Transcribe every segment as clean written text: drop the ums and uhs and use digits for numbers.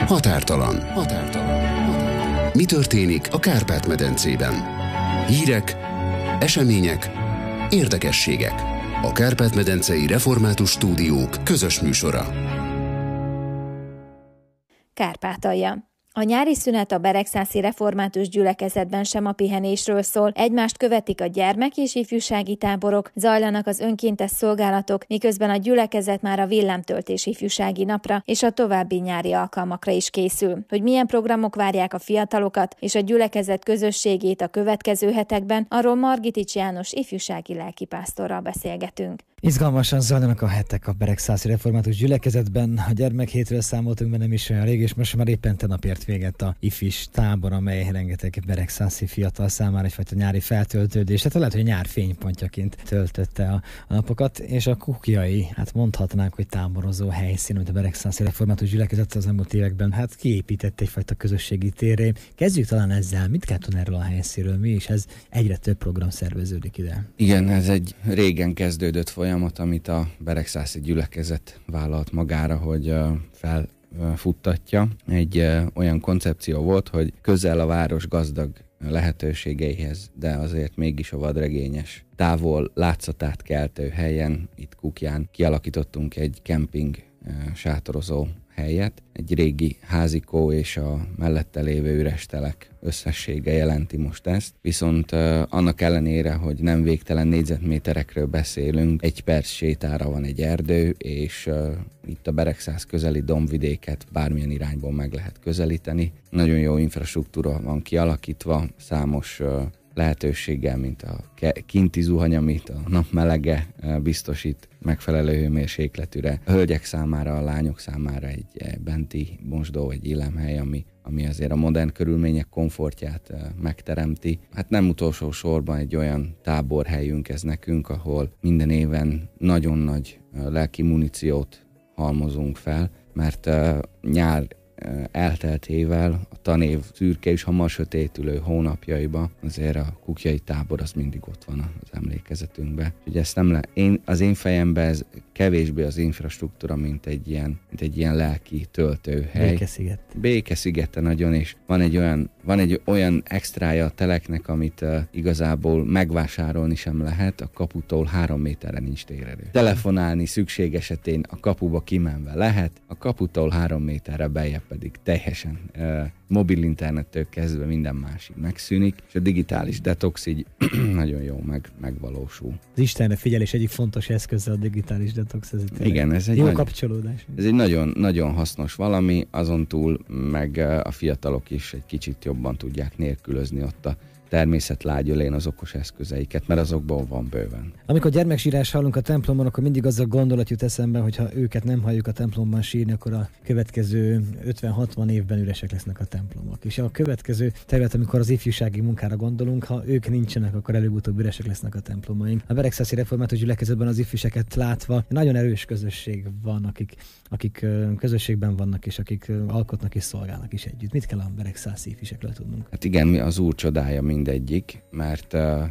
Határtalan. Mi történik a Kárpát-medencében? Hírek, események, érdekességek. A Kárpát-medencei Református Stúdiók közös műsora. Kárpátalja. A nyári szünet a Beregszászi Református Gyülekezetben sem a pihenésről szól, egymást követik a gyermek- és ifjúsági táborok, zajlanak az önkéntes szolgálatok, miközben a gyülekezet már a villámtöltés ifjúsági napra és a további nyári alkalmakra is készül. Hogy milyen programok várják a fiatalokat és a gyülekezet közösségét a következő hetekben, arról Margitics János ifjúsági lelkipásztorral beszélgetünk. Izgalmasan zajlanak a hetek a Beregszászi Református Gyülekezetben. A gyermekhétről számoltunk be nem is olyan rég, és most már éppen tegnap ért véget a ifis tábor, amely rengeteg beregszászi fiatal számára egyfajta nyári feltöltődés. Tehát lehet, hogy nyár fénypontjaként töltötte a napokat, és a kukjai, hát mondhatnánk, hogy táborozó helyszín, amit a Beregszászi Református Gyülekezet az elmúlt években kiépített egyfajta közösségi térré. Kezdjük talán ezzel, mit kell tudni erről a helyszínről, mi is ez, egyre több program szerveződik ide. Igen, ez egy régen kezdődött folyamat, amit a Beregszászi Gyülekezet vállalt magára, hogy felfuttatja. Egy olyan koncepció volt, hogy közel a város gazdag lehetőségeihez, de azért mégis a vadregényes, távol látszatát keltő helyen, itt Kukján kialakítottunk egy kemping sátorozó helyet. Egy régi házikó és a mellette lévő üres telek összessége jelenti most ezt. Viszont annak ellenére, hogy nem végtelen négyzetméterekről beszélünk, 1 perc sétára van egy erdő, és itt a Beregszász közeli dombvidéket bármilyen irányból meg lehet közelíteni. Nagyon jó infrastruktúra van kialakítva, számos lehetőséggel, mint a kinti zuhany, amit a nap melege biztosít megfelelő hőmérsékletűre. A hölgyek számára, a lányok számára egy benti mosdó, egy illemhely, ami azért a modern körülmények komfortját megteremti. Hát nem utolsó sorban egy olyan táborhelyünk ez nekünk, ahol minden éven nagyon nagy lelki muníciót halmozunk fel, mert nyár elteltével, a tanév szürke és hamar sötétülő hónapjaiban azért a kukjai tábor az mindig ott van az emlékezetünkben. Úgyhogy ezt az én fejemben ez kevésbé az infrastruktúra, mint egy ilyen lelki töltőhely. Békesziget. Békeszigete nagyon, és van egy olyan extrája a teleknek, amit igazából megvásárolni sem lehet, a kaputól 3 méterre nincs térerő. Telefonálni szükség esetén a kapuba kimenve lehet, a kaputól 3 méterre beljebb pedig teljesen mobil internettől kezdve minden másik megszűnik, és a digitális detox így nagyon jó megvalósul. Az Istenre figyelés egyik fontos eszköze a digitális detox. Igen, ez egy jó kapcsolódás. Ez egy nagyon hasznos valami, azon túl meg a fiatalok is egy kicsit jobban tudják nélkülözni ott a természet lágyölén az okos eszközeiket, mert azokból van bőven. Amikor gyermeksírás hallunk a templomban, akkor mindig az a gondolat jut eszembe, hogy ha őket nem halljuk a templomban sírni, akkor a következő 50-60 évben üresek lesznek a templomok. És a következő terület, amikor az ifjúsági munkára gondolunk, ha ők nincsenek, akkor előbb-utóbb üresek lesznek a templomaink. A Beregszászi Református Gyülekezetben az ifjúságet látva nagyon erős közösség van, akik közösségben vannak, és akik alkotnak és szolgálnak is együtt. Mit kell a beregszászi ifjúságról tudnunk? Hát igen, mi az Úr csodája mindegyik, mert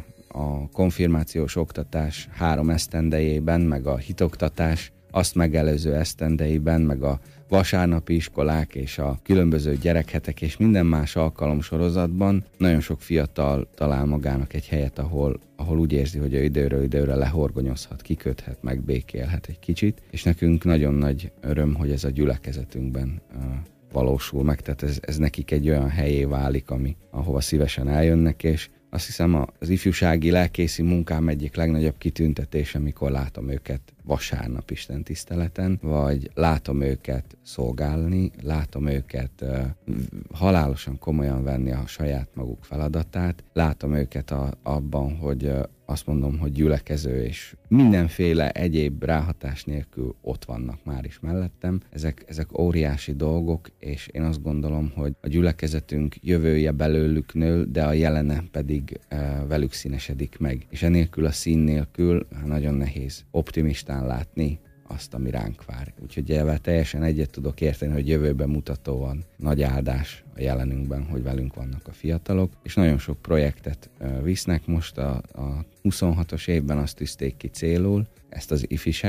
a konfirmációs oktatás 3 esztendejében, meg a hitoktatás azt megelőző esztendeiben, meg a vasárnapi iskolák és a különböző gyerekhetek és minden más alkalomsorozatban nagyon sok fiatal talál magának egy helyet, ahol úgy érzi, hogy időről időre lehorgonyozhat, kiköthet, megbékélhet egy kicsit, és nekünk nagyon nagy öröm, hogy ez a gyülekezetünkben valósul meg, tehát ez nekik egy olyan helyé válik, ahova szívesen eljönnek, és azt hiszem az ifjúsági lelkészi munkám egyik legnagyobb kitüntetése, amikor látom őket vasárnap istentiszteleten, vagy látom őket szolgálni, látom őket halálosan komolyan venni a saját maguk feladatát, látom őket abban, hogy azt mondom, hogy gyülekező és mindenféle egyéb ráhatás nélkül ott vannak már is mellettem. Ezek óriási dolgok, és én azt gondolom, hogy a gyülekezetünk jövője belőlük nő, de a jelene pedig velük színesedik meg. És enélkül a szín nélkül nagyon nehéz optimistán látni azt, ami ránk vár. Úgyhogy ezzel teljesen egyet tudok érteni, hogy jövőben mutatóan nagy áldás a jelenünkben, hogy velünk vannak a fiatalok, és nagyon sok projektet visznek. Most a 26-os évben azt tűzték ki célul, ezt az ifisek,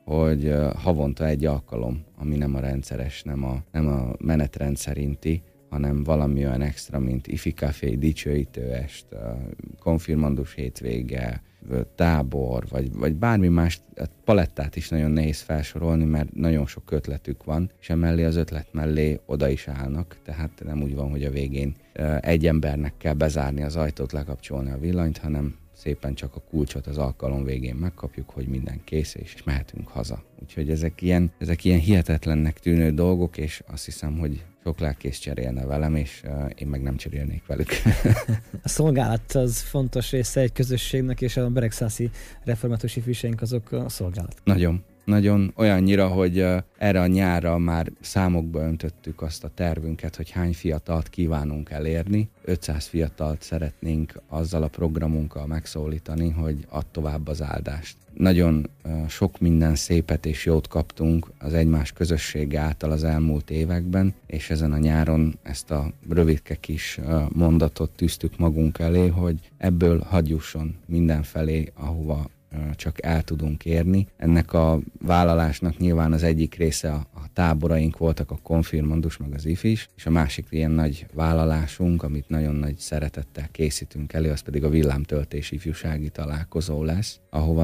hogy havonta egy alkalom, ami nem a rendszeres, nem a menetrend szerinti, hanem valami olyan extra, mint ifi café, dicsőítőest, konfirmandus hétvége, tábor, vagy bármi más, palettát is nagyon nehéz felsorolni, mert nagyon sok ötletük van, és emellé az ötlet mellé oda is állnak, tehát nem úgy van, hogy a végén egy embernek kell bezárni az ajtót, lekapcsolni a villanyt, hanem szépen csak a kulcsot az alkalom végén megkapjuk, hogy minden kész, és mehetünk haza. Úgyhogy ezek ilyen hihetetlennek tűnő dolgok, és azt hiszem, hogy sok lelkész cserélne velem, és én meg nem cserélnék velük. A szolgálat az fontos része egy közösségnek, és a beregszászi református ifjúságunk azok a szolgálat. Nagyon olyannyira, hogy erre a nyárra már számokba öntöttük azt a tervünket, hogy hány fiatalt kívánunk elérni. 500 fiatalt szeretnénk azzal a programunkkal megszólítani, hogy add tovább az áldást. Nagyon sok minden szépet és jót kaptunk az egymás közössége által az elmúlt években, és ezen a nyáron ezt a rövidke kis mondatot tűztük magunk elé, hogy ebből hadd jusson mindenfelé, ahova csak el tudunk érni. Ennek a vállalásnak nyilván az egyik része a táboraink voltak, a konfirmandus meg az ifis, és a másik ilyen nagy vállalásunk, amit nagyon nagy szeretettel készítünk elő, az pedig a villámtöltés ifjúsági találkozó lesz, ahova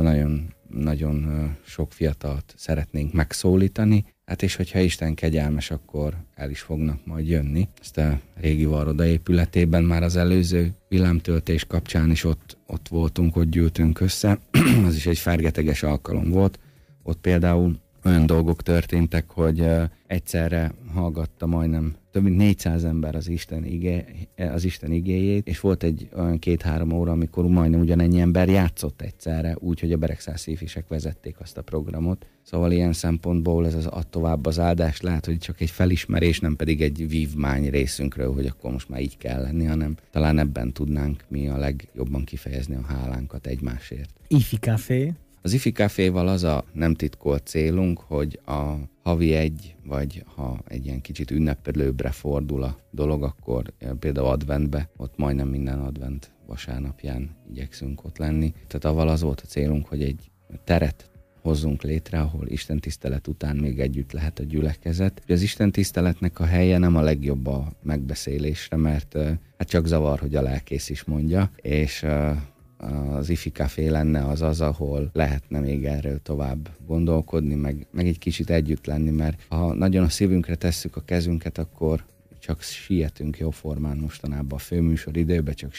nagyon sok fiatalt szeretnénk megszólítani. Hát és hogyha Isten kegyelmes, akkor el is fognak majd jönni. Ezt a régi Varroda épületében már az előző villámtöltés kapcsán is ott voltunk, ott gyűltünk össze. Az is egy fergeteges alkalom volt. Ott például olyan dolgok történtek, hogy egyszerre hallgatta majdnem több mint 400 ember az Isten igéjét, és volt egy olyan 2-3 óra, amikor majdnem ugyanennyi ember játszott egyszerre, úgyhogy a beregszászi ifisek vezették azt a programot. Szóval ilyen szempontból ez az add tovább az áldás, lehet, hogy csak egy felismerés, nem pedig egy vívmány részünkről, hogy akkor most már így kell lenni, hanem talán ebben tudnánk mi a legjobban kifejezni a hálánkat egymásért. Ifi Café. Az Ifi Caféval az a nem titkolt célunk, hogy a havi vagy ha egy ilyen kicsit ünnepelőbbre fordul a dolog, akkor például adventbe, ott majdnem minden advent vasárnapján igyekszünk ott lenni. Tehát avval az volt a célunk, hogy egy teret hozzunk létre, ahol istentisztelet után még együtt lehet a gyülekezet. Az istentiszteletnek a helye nem a legjobb a megbeszélésre, mert hát csak zavar, hogy a lelkész is mondja, és az Ifi Café lenne az, ahol lehetne még erről tovább gondolkodni, meg egy kicsit együtt lenni, mert ha nagyon a szívünkre tesszük a kezünket, akkor csak sietünk jóformán mostanában a főműsor időben, csak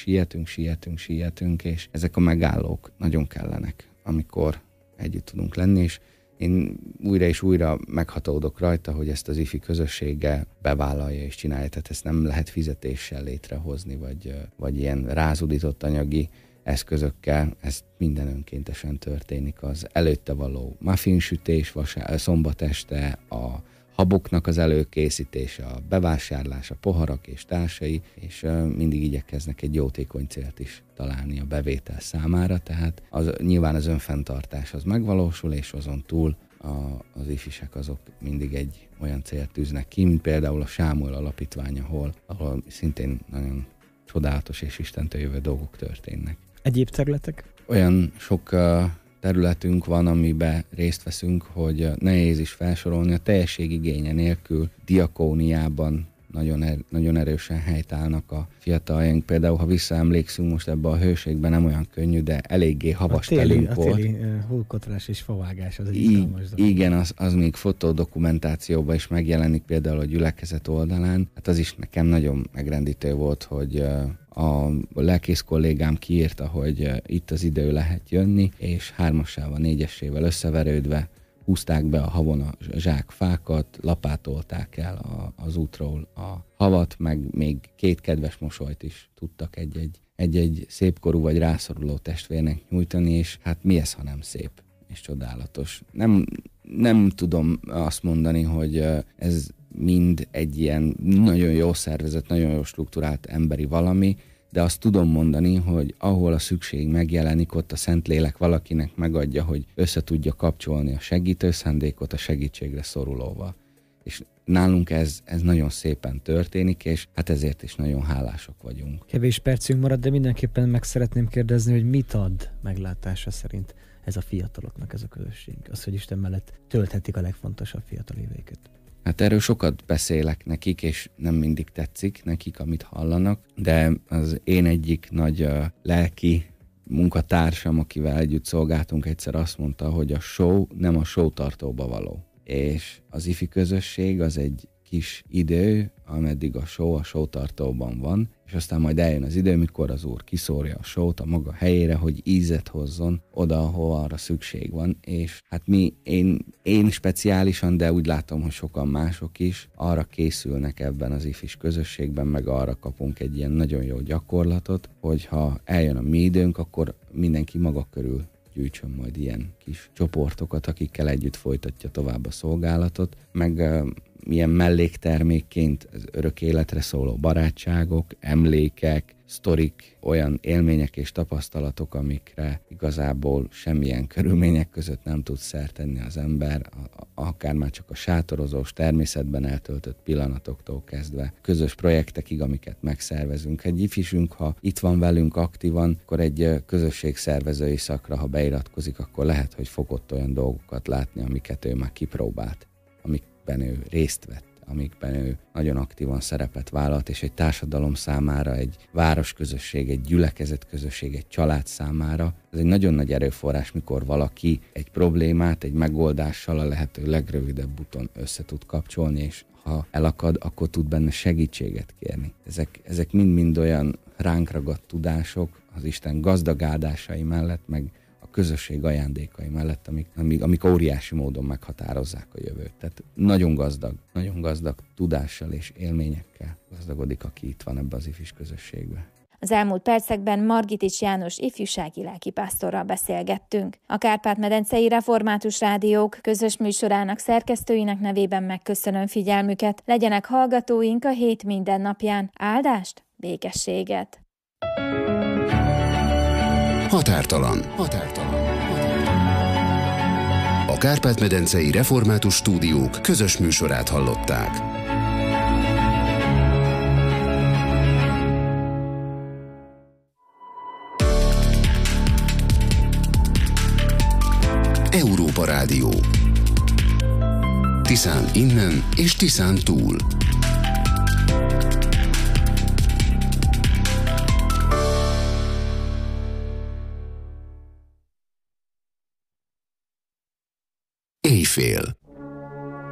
sietünk, és ezek a megállók nagyon kellenek, amikor együtt tudunk lenni, és én újra és újra meghatódok rajta, hogy ezt az ifi közössége bevállalja és csinálja, tehát ezt nem lehet fizetéssel létrehozni, vagy ilyen rázudított anyagi eszközökkel, ez minden önkéntesen történik. Az előtte való muffinsütés szombat este, a haboknak az előkészítése, a bevásárlás, a poharak és társai, és mindig igyekeznek egy jótékony célt is találni a bevétel számára, tehát nyilván az önfenntartás az megvalósul, és azon túl az ifisek azok mindig egy olyan célt tűznek ki, mint például a Sámuel Alapítvány, ahol szintén nagyon csodálatos és Istentől jövő dolgok történnek. Egyéb területek? Olyan sok területünk van, amiben részt veszünk, hogy nehéz is felsorolni, a teljesség igénye nélkül diakóniában nagyon erősen helytállnak a fiataljaink. Például, ha visszaemlékszünk most ebbe a hőségben, nem olyan könnyű, de eléggé havas telünk volt. A téli hókotrás és favágás az egy izgalmas dolog. Igen, az még fotodokumentációban is megjelenik például a gyülekezet oldalán. Hát az is nekem nagyon megrendítő volt, hogy a lelkész kollégám kiírta, hogy itt az idő lehet jönni, és 3-assával, 4-esével összeverődve húzták be a havon a zsákfákat, lapátolták el az útról a havat, meg még 2 kedves mosolyt is tudtak egy szépkorú vagy rászoruló testvérnek nyújtani, és hát mi ez, ha nem szép és csodálatos. Nem tudom azt mondani, hogy ez mind egy ilyen nagyon jó szervezet, nagyon jó struktúrált emberi valami, de azt tudom mondani, hogy ahol a szükség megjelenik, ott a Szentlélek valakinek megadja, hogy össze tudja kapcsolni a segítő szándékot a segítségre szorulóval. És nálunk ez nagyon szépen történik, és hát ezért is nagyon hálások vagyunk. Kevés percünk marad, de mindenképpen meg szeretném kérdezni, hogy mit ad meglátása szerint ez a fiataloknak, ez a közösség? Az, hogy Isten mellett tölthetik a legfontosabb fiatal éveiket. Hát erről sokat beszélek nekik, és nem mindig tetszik nekik, amit hallanak, de az én egyik nagy lelki munkatársam, akivel együtt szolgáltunk, egyszer azt mondta, hogy a show nem a show tartóba való. És az ifi közösség az egy kis idő, ameddig a show tartóban van, és aztán majd eljön az idő, mikor az Úr kiszórja a show-t a maga helyére, hogy ízet hozzon oda, ahol arra szükség van, és hát én speciálisan, de úgy látom, hogy sokan mások is arra készülnek ebben az ifis közösségben, meg arra kapunk egy ilyen nagyon jó gyakorlatot, hogy ha eljön a mi időnk, akkor mindenki maga körül gyűjtsön majd ilyen kis csoportokat, akikkel együtt folytatja tovább a szolgálatot, meg milyen melléktermékként az örök életre szóló barátságok, emlékek, sztorik, olyan élmények és tapasztalatok, amikre igazából semmilyen körülmények között nem tud szert tenni az ember, akár már csak a sátorozós, természetben eltöltött pillanatoktól kezdve, közös projektekig, amiket megszervezünk. Egy ifisünk, ha itt van velünk aktívan, akkor egy közösségszervezői szakra, ha beiratkozik, akkor lehet, hogy fog ott olyan dolgokat látni, amiket ő már kipróbált, amikben ő részt vett, amikben ő nagyon aktívan szerepet vállalt, és egy társadalom számára, egy városközösség, egy gyülekezetközösség, egy család számára. Ez egy nagyon nagy erőforrás, mikor valaki egy problémát, egy megoldással a lehető legrövidebb úton össze tud kapcsolni, és ha elakad, akkor tud benne segítséget kérni. Ezek mind-mind olyan ránk ragadt tudások az Isten gazdag áldásai mellett, meg a közösség ajándékai mellett, amik óriási módon meghatározzák a jövőt. Tehát nagyon gazdag tudással és élményekkel gazdagodik, aki itt van ebbe az ifis közösségbe. Az elmúlt percekben Margitics János ifjúsági lelkipásztorral beszélgettünk. A Kárpát-medencei Református Rádiók közös műsorának szerkesztőinek nevében megköszönöm figyelmüket. Legyenek hallgatóink a hét minden napján. Áldást, békességet! Határtalan. A Kárpát-medencei Református Stúdiók közös műsorát hallották. Európa Rádió. Tiszán innen és Tiszán túl. Éjfél.